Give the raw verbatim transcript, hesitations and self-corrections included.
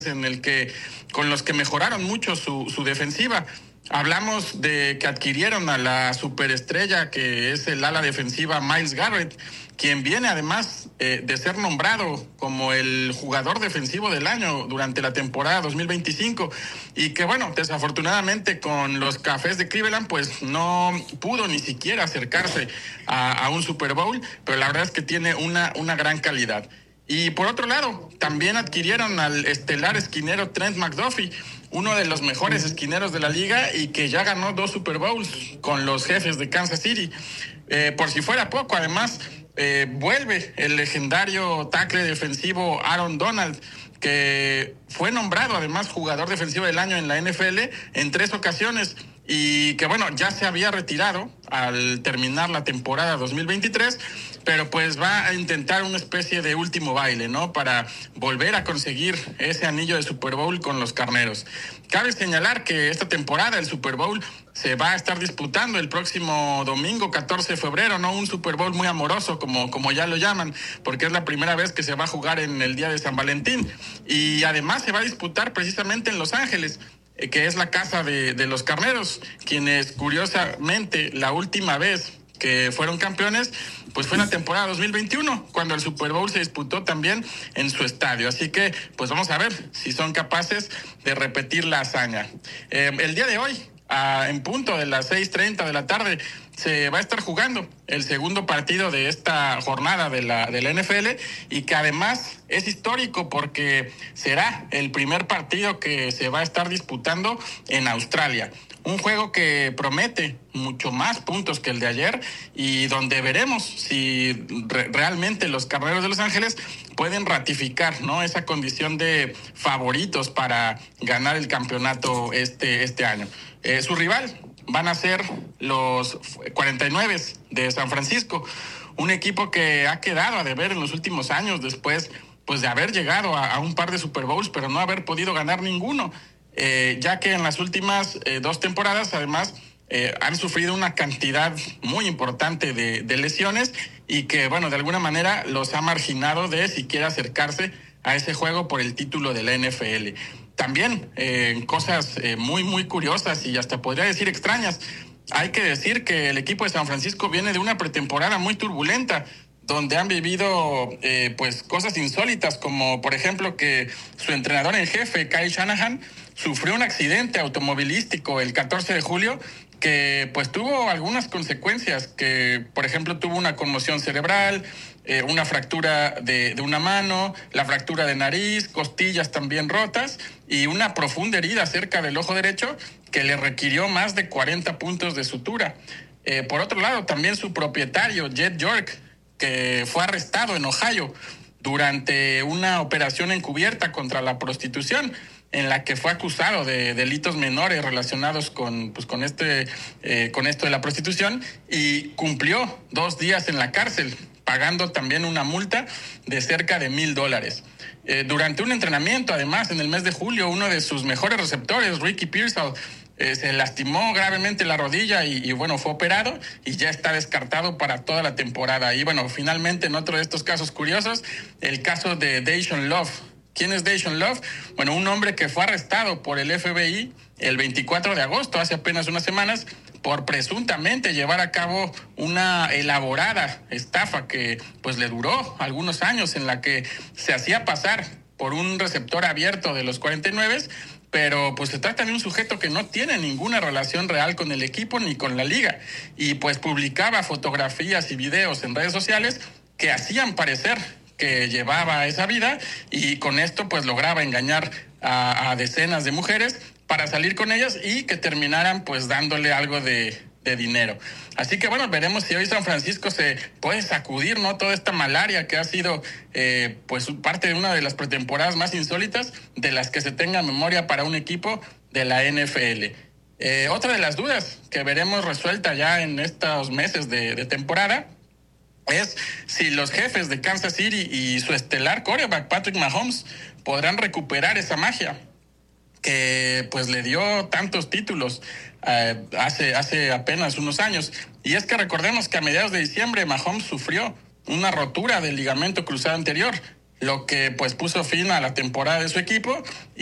en el que con los que mejoraron mucho su, su defensiva. Hablamos de que adquirieron a la superestrella que es el ala defensiva Myles Garrett, quien viene además eh, de ser nombrado como el jugador defensivo del año durante la temporada dos mil veinticinco y que bueno, desafortunadamente con los Cafés de Cleveland pues no pudo ni siquiera acercarse a, a un Super Bowl, pero la verdad es que tiene una, una gran calidad. Y por otro lado, también adquirieron al estelar esquinero Trent McDuffie, uno de los mejores esquineros de la liga y que ya ganó dos Super Bowls con los Jefes de Kansas City. Eh, por si fuera poco, además, eh, vuelve el legendario tackle defensivo Aaron Donald, que fue nombrado además jugador defensivo del año en la N F L en tres ocasiones y que bueno, ya se había retirado al terminar la temporada dos mil veintitrés, pero pues va a intentar una especie de último baile, ¿no? Para volver a conseguir ese anillo de Super Bowl con los Carneros. Cabe señalar que esta temporada el Super Bowl se va a estar disputando el próximo domingo catorce de febrero, ¿no? Un Super Bowl muy amoroso, como, como ya lo llaman, porque es la primera vez que se va a jugar en el día de San Valentín. Y además se va a disputar precisamente en Los Ángeles, que es la casa de, de los Carneros, quienes curiosamente la última vez que fueron campeones pues fue en la temporada dos mil veintiuno, cuando el Super Bowl se disputó también en su estadio. Así que pues vamos a ver si son capaces de repetir la hazaña. Eh, el día de hoy, a, en punto de las seis treinta de la tarde, se va a estar jugando el segundo partido de esta jornada de la, de la N F L y que además es histórico porque será el primer partido que se va a estar disputando en Australia. Un juego que promete mucho más puntos que el de ayer y donde veremos si re- realmente los Carneros de Los Ángeles pueden ratificar, ¿no?, esa condición de favoritos para ganar el campeonato este, este año. Eh, su rival van a ser los cuarenta y nueve de San Francisco, un equipo que ha quedado a deber en los últimos años después pues de haber llegado a, a un par de Super Bowls, pero no haber podido ganar ninguno. Eh, ya que en las últimas eh, dos temporadas además eh, han sufrido una cantidad muy importante de, de lesiones y que bueno, de alguna manera los ha marginado de siquiera acercarse a ese juego por el título de la N F L. También eh, cosas eh, muy muy curiosas y hasta podría decir extrañas. Hay que decir que el equipo de San Francisco viene de una pretemporada muy turbulenta, donde han vivido eh, pues cosas insólitas, como por ejemplo que su entrenador en jefe, Kyle Shanahan, sufrió un accidente automovilístico el catorce de julio que pues tuvo algunas consecuencias, que por ejemplo tuvo una conmoción cerebral, eh, una fractura de, de una mano, la fractura de nariz, costillas también rotas y una profunda herida cerca del ojo derecho que le requirió más de cuarenta puntos de sutura. Eh, por otro lado, también su propietario, Jed York, que fue arrestado en Ohio durante una operación encubierta contra la prostitución, en la que fue acusado de delitos menores relacionados con, pues, con, este, eh, con esto de la prostitución y cumplió dos días en la cárcel, pagando también una multa de cerca de mil dólares. Eh, durante un entrenamiento, además, en el mes de julio, uno de sus mejores receptores, Ricky Pearsall, Eh, se lastimó gravemente la rodilla y, y bueno, fue operado y ya está descartado para toda la temporada. Y bueno, finalmente en otro de estos casos curiosos, el caso de Deshaun Love. ¿Quién es Deshaun Love? Bueno, un hombre que fue arrestado por el F B I el veinticuatro de agosto, hace apenas unas semanas, por presuntamente llevar a cabo una elaborada estafa que pues le duró algunos años, en la que se hacía pasar por un receptor abierto de los cuarenta y nueve, pero pues se trata de un sujeto que no tiene ninguna relación real con el equipo ni con la liga y pues publicaba fotografías y videos en redes sociales que hacían parecer que llevaba esa vida y con esto pues lograba engañar a, a decenas de mujeres para salir con ellas y que terminaran pues dándole algo de, de dinero. Así que bueno, veremos si hoy San Francisco se puede sacudir, ¿no?, toda esta malaria que ha sido eh, pues parte de una de las pretemporadas más insólitas de las que se tenga memoria para un equipo de la N F L. Eh, otra de las dudas que veremos resuelta ya en estos meses de, de temporada es si los Jefes de Kansas City y su estelar quarterback Patrick Mahomes podrán recuperar esa magia que pues le dio tantos títulos eh, hace, hace apenas unos años. Y es que recordemos que a mediados de diciembre Mahomes sufrió una rotura del ligamento cruzado anterior lo que pues puso fin a la temporada de su equipo.